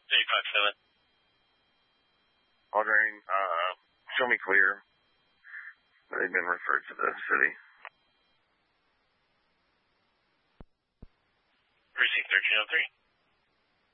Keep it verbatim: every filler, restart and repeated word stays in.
three five seven. Aldering, uh, show me clear. They've been referred to the city. Precinct thirteen oh three.